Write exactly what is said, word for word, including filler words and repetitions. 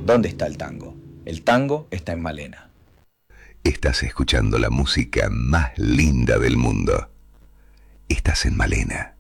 ¿Dónde está el tango? El tango está en Malena. Estás escuchando la música más linda del mundo. Estás en Malena.